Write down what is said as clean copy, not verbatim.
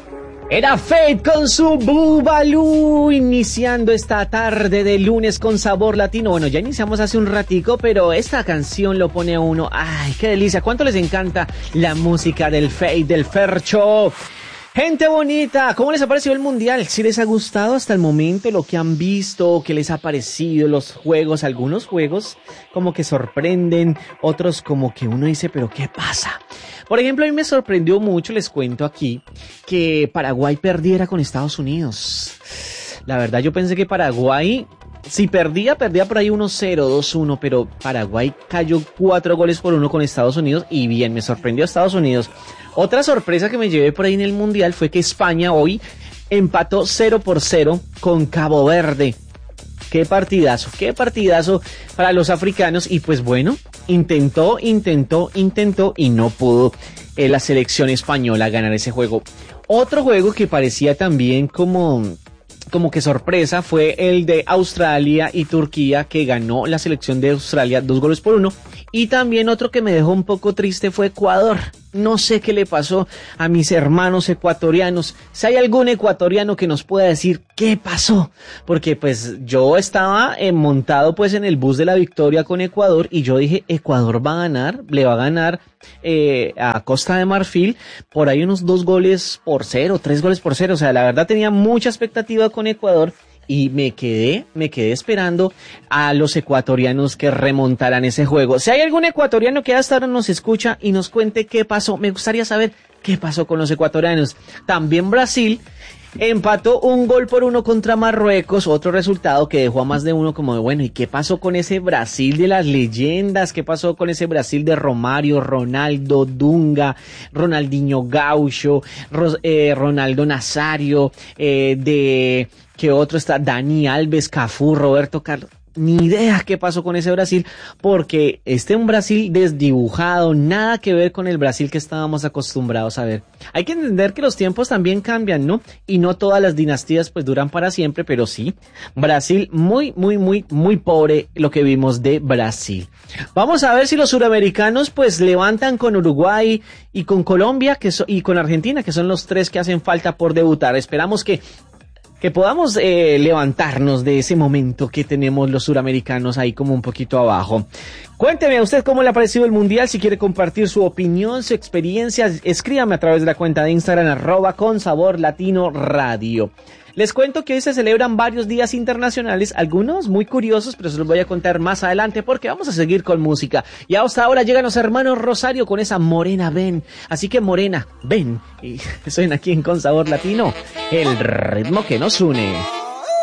Era Fate con su Bubalú, iniciando esta tarde de lunes con sabor latino. Bueno, ya iniciamos hace un ratico, pero esta canción lo pone a uno. ¡Ay, qué delicia! ¿Cuánto les encanta la música del Fate, del Fercho? Gente bonita, ¿cómo les ha parecido el mundial? ¿Si les ha gustado hasta el momento lo que han visto? ¿Qué les ha parecido los juegos? Algunos juegos como que sorprenden, otros como que uno dice, ¿pero qué pasa? Por ejemplo, a mí me sorprendió mucho, les cuento aquí, que Paraguay perdiera con Estados Unidos. La verdad, yo pensé que Paraguay, si perdía por ahí 1-0, 2-1, pero Paraguay cayó 4-1 con Estados Unidos y bien, me sorprendió Estados Unidos. Otra sorpresa que me llevé por ahí en el Mundial fue que España hoy empató 0-0 con Cabo Verde. Qué partidazo para los africanos y pues bueno, intentó y no pudo la selección española ganar ese juego. Otro juego que parecía también como que sorpresa fue el de Australia y Turquía, que ganó la selección de Australia 2-1. Y también otro que me dejó un poco triste fue Ecuador. No sé qué le pasó a mis hermanos ecuatorianos. Si hay algún ecuatoriano que nos pueda decir qué pasó. Porque pues yo estaba montado pues en el bus de la victoria con Ecuador y yo dije, Ecuador va a ganar, le va a ganar a Costa de Marfil por ahí unos 2-0, 3-0. O sea, la verdad tenía mucha expectativa con Ecuador. Y me quedé esperando a los ecuatorianos que remontaran ese juego. Si hay algún ecuatoriano que hasta ahora nos escucha y nos cuente qué pasó, me gustaría saber qué pasó con los ecuatorianos. También Brasil empató 1-1 contra Marruecos, otro resultado que dejó a más de uno como de bueno, ¿y qué pasó con ese Brasil de las leyendas? ¿Qué pasó con ese Brasil de Romario, Ronaldo, Dunga, Ronaldinho Gaucho, Ronaldo Nazario, ¿qué otro está? Dani Alves, Cafú, Roberto Carlos? Ni idea qué pasó con ese Brasil, porque un Brasil desdibujado, nada que ver con el Brasil que estábamos acostumbrados a ver. Hay que entender que los tiempos también cambian, ¿no? Y no todas las dinastías pues duran para siempre, pero sí, Brasil muy pobre lo que vimos de Brasil. Vamos a ver si los suramericanos pues levantan con Uruguay y con Colombia y con Argentina, que son los tres que hacen falta por debutar. Esperamos que podamos levantarnos de ese momento que tenemos los suramericanos ahí como un poquito abajo. Cuénteme a usted cómo le ha parecido el mundial, si quiere compartir su opinión, su experiencia, escríbame a través de la cuenta de Instagram @consaborlatinoradio. Les cuento que hoy se celebran varios días internacionales, algunos muy curiosos, pero se los voy a contar más adelante porque vamos a seguir con música. Y hasta ahora llegan los hermanos Rosario con esa Morena Ven. Así que Morena, ven. Y suena aquí en Con Sabor Latino, el ritmo que nos une.